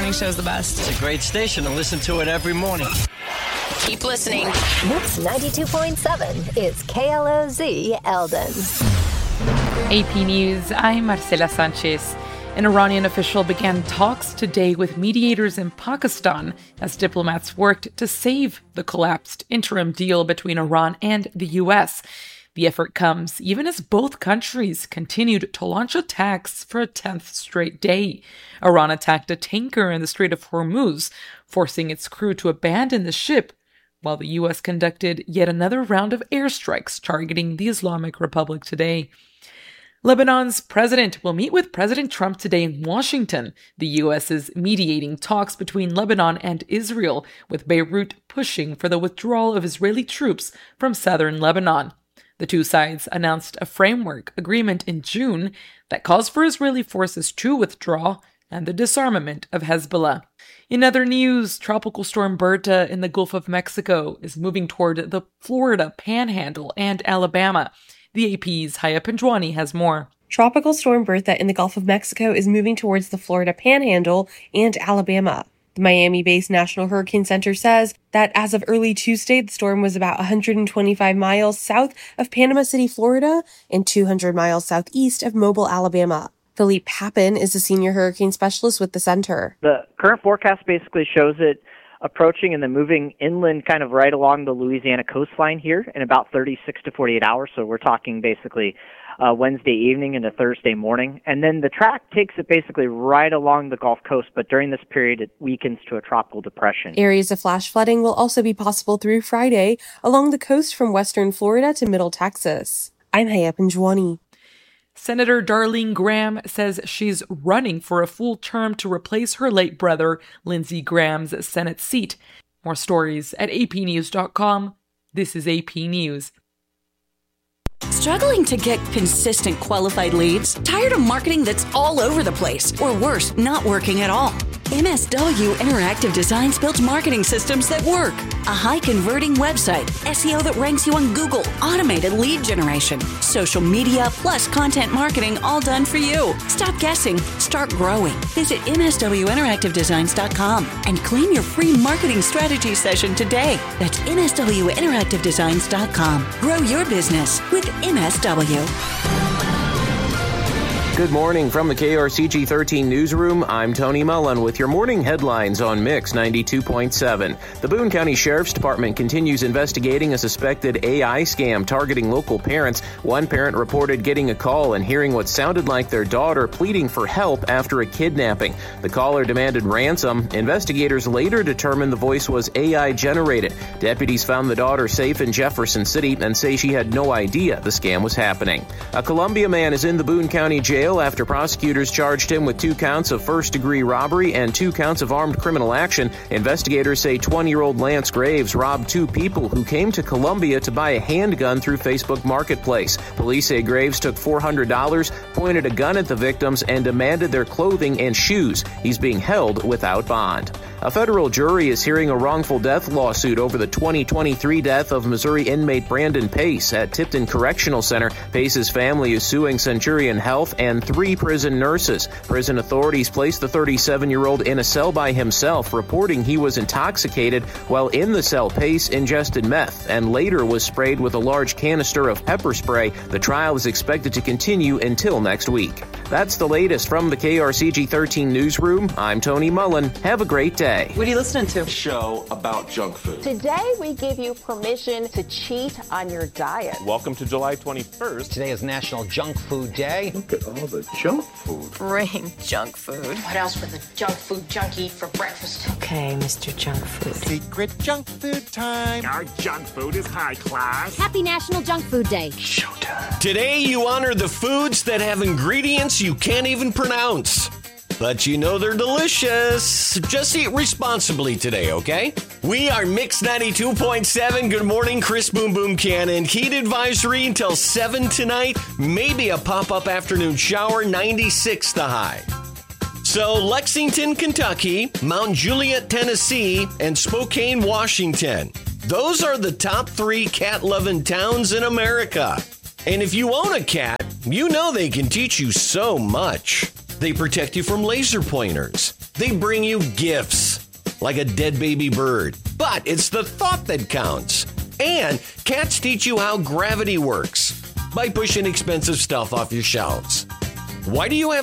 morning show is the best. It's a great station to listen to it every morning. Keep listening. Mix 92.7 is KLOZ Eldon. AP News, I'm Marcela Sanchez. An Iranian official began talks today with mediators in Pakistan as diplomats worked to save the collapsed interim deal between Iran and the U.S. The effort comes even as both countries continued to launch attacks for a 10th straight day. Iran attacked a tanker in the Strait of Hormuz, forcing its crew to abandon the ship, while the U.S. conducted yet another round of airstrikes targeting the Islamic Republic today. Lebanon's president will meet with President Trump today in Washington. The U.S. is mediating talks between Lebanon and Israel, with Beirut pushing for the withdrawal of Israeli troops from southern Lebanon. The two sides announced a framework agreement in June that calls for Israeli forces to withdraw and the disarmament of Hezbollah. In other news, Tropical Storm Berta in the Gulf of Mexico is moving toward the Florida Panhandle and Alabama. The AP's Haya Panjwani has more. Tropical Storm Bertha in the Gulf of Mexico is moving towards the Florida Panhandle and Alabama. The Miami-based National Hurricane Center says that as of early Tuesday, the storm was about 125 miles south of Panama City, Florida, and 200 miles southeast of Mobile, Alabama. Philippe Papin is a senior hurricane specialist with the center. The current forecast basically shows it approaching and then moving inland kind of right along the Louisiana coastline here in about 36 to 48 hours. So we're talking basically Wednesday evening into Thursday morning. And then the track takes it basically right along the Gulf Coast, but during this period it weakens to a tropical depression. Areas of flash flooding will also be possible through Friday along the coast from western Florida to middle Texas. I'm Haya Panjwani. Senator Darlene Graham says she's running for a full term to replace her late brother, Lindsey Graham's Senate seat. More stories at apnews.com. This is AP News. Struggling to get consistent qualified leads? Tired of marketing that's all over the place? Or worse, not working at all? MSW Interactive Designs builds marketing systems that work. A high-converting website, SEO that ranks you on Google, automated lead generation, social media, plus content marketing, all done for you. Stop guessing. Start growing. Visit MSWInteractiveDesigns.com and claim your free marketing strategy session today. That's MSWInteractiveDesigns.com. Grow your business with MSW. Good morning from the KRCG 13 newsroom. I'm Tony Mullen with your morning headlines on Mix 92.7. The Boone County Sheriff's Department continues investigating a suspected AI scam targeting local parents. One parent reported getting a call and hearing what sounded like their daughter pleading for help after a kidnapping. The caller demanded ransom. Investigators later determined the voice was AI generated. Deputies found the daughter safe in Jefferson City and say she had no idea the scam was happening. A Columbia man is in the Boone County Jail after prosecutors charged him with 2 counts of first-degree robbery and 2 counts of armed criminal action. Investigators say 20-year-old Lance Graves robbed 2 people who came to Columbia to buy a handgun through Facebook Marketplace. Police say Graves took $400, pointed a gun at the victims, and demanded their clothing and shoes. He's being held without bond. A federal jury is hearing a wrongful death lawsuit over the 2023 death of Missouri inmate Brandon Pace at Tipton Correctional Center. Pace's family is suing Centurion Health and 3 prison nurses. Prison authorities placed the 37-year-old in a cell by himself, reporting he was intoxicated. While in the cell, Pace ingested meth and later was sprayed with a large canister of pepper spray. The trial is expected to continue until next week. That's the latest from the KRCG 13 newsroom. I'm Tony Mullen. Have a great day. What are you listening to? Show about junk food. Today we give you permission to cheat on your diet. Welcome to July 21st. Today is National Junk Food Day. Look at all the junk food. Bring junk food. What else would the junk food junkie eat for breakfast? Okay, Mr. Junk Food. Secret junk food time. Our junk food is high class. Happy National Junk Food Day. Showtime. Today you honor the foods that have ingredients you can't even pronounce. But you know they're delicious. Just eat responsibly today, okay? We are Mix 92.7. Good morning, Chris Boom Boom Cannon. Heat advisory until 7 tonight. Maybe a pop-up afternoon shower, 96 the high. So Lexington, Kentucky, Mount Juliet, Tennessee, and Spokane, Washington. Those are the top 3 cat-loving towns in America. And if you own a cat, you know they can teach you so much. They protect you from laser pointers. They bring you gifts, like a dead baby bird. But it's the thought that counts. And cats teach you how gravity works by pushing expensive stuff off your shelves. Why do you have